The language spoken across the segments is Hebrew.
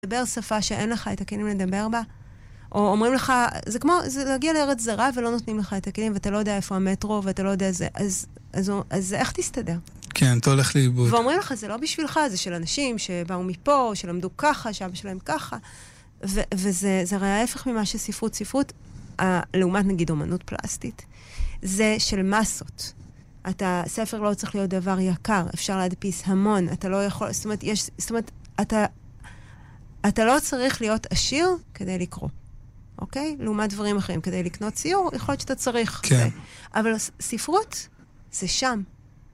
לדבר שפה שאין לך את הכלים לדבר בה, או אומרים לך, זה להגיע לארץ זרה ולא נותנים לך את הכלים, ואתה לא יודע איפה המטרו, ואתה לא יודע זה, אז איך תסתדר? כן, אתה הולך לאיבוד. ואומרים לך, זה לא בשבילך, זה של אנשים שבאו מפה, שלמדו ככה, שאבא שלהם ככה, וזה הרי ההפך ממה שספרות, לעומת נגיד אומנות פלסטית, זה של מסות. ספר לא צריך להיות דבר יקר, אפשר להדפיס המון, אתה לא יכול, זאת אומרת, אתה לא צריך להיות עשיר כדי לקרוא, אוקיי? לעומת דברים אחרים, כדי לקנות ציור, יכול להיות שאתה צריך. כן. אבל ספרות זה שם.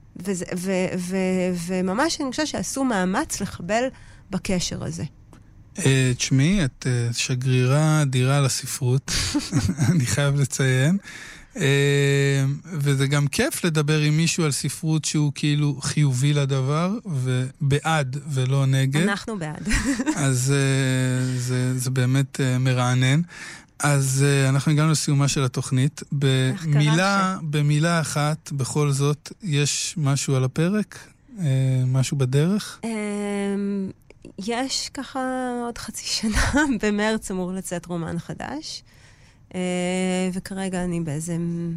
וממש אני חושבת שעשו מאמץ לחבל בקשר הזה. תשמעי, את שגרירה אדירה לספרות, אני חייב לציין. וזה גם כיף לדבר עם מישהו על ספרות שהוא כאילו חיובי לדבר, ובעד ולא נגד. אנחנו בעד. אז זה באמת מרענן. אז אנחנו הגענו לסיומה של התוכנית. במילה אחת, בכל זאת, יש משהו על הפרק? משהו בדרך? יש ככה עוד חצי שנה, במרץ אמור לצאת רומן חדש. וכרגע אני באיזה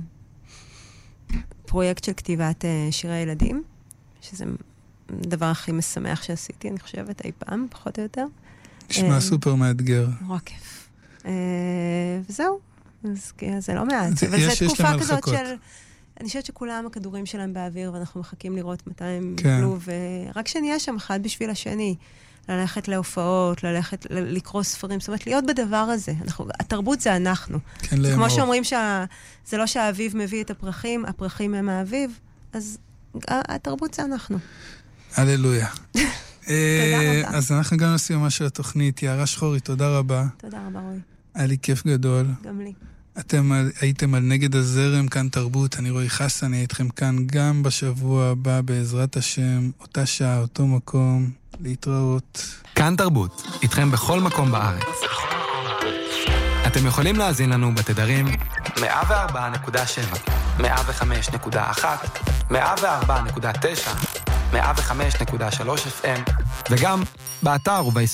פרויקט של כתיבת שירי ילדים, שזה הדבר הכי משמח שעשיתי, אני חושבת, אי פעם, פחות או יותר. נשמע סופר מאתגר. נורא כיף. וזהו, אז זה לא מעט. אבל זו תקופה כזאת של... אני חושבת שכולם הכדורים שלהם באוויר, ואנחנו מחכים לראות מתי הם יפלו, ורק שנהיה שם אחד בשביל השני. ללכת להופעות, ללכת לקרוא ספרים, זאת אומרת, להיות בדבר הזה. התרבות זה אנחנו. כן, זה כמו שאומרים זה לא שהאביב מביא את הפרחים, הפרחים הם האביב, אז התרבות זה אנחנו. הללויה. תודה רבה. אז אנחנו גם לסיומה של התוכנית. יערה שחורי, תודה רבה. תודה רבה, רוי. היה לי כיף גדול. גם לי. אתם הייתם על נגד הזרם, כאן תרבות, אני רועי חסן, אני איתכם כאן גם בשבוע הבא, בעזרת השם, אותה שעה, אותו מקום, להתראות. כאן תרבות, איתכם בכל מקום בארץ. אתם יכולים להאזין לנו בתדרים 104.7, 105.1, 104.9, 105.3 FM, וגם באתר וביישומון.